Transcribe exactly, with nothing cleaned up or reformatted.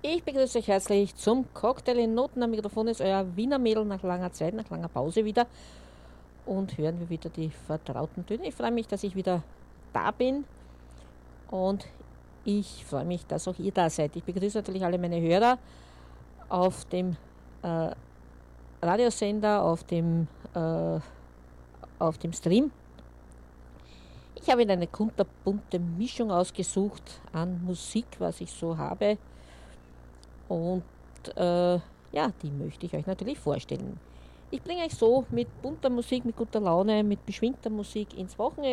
Ich begrüße euch herzlich zum Cocktail in Noten. Am Mikrofon ist euer Wiener Mädel nach langer Zeit, nach langer Pause wieder. Und hören wir wieder die vertrauten Töne. Ich freue mich, dass ich wieder da bin. Und ich freue mich, dass auch ihr da seid. Ich begrüße natürlich alle meine Hörer auf dem äh, Radiosender, auf dem, äh, auf dem Stream. Ich habe Ihnen eine kunterbunte Mischung ausgesucht an Musik, was ich so habe. Und äh, ja, die möchte ich euch natürlich vorstellen. Ich bringe euch so mit bunter Musik, mit guter Laune, mit beschwingter Musik ins Wochenende.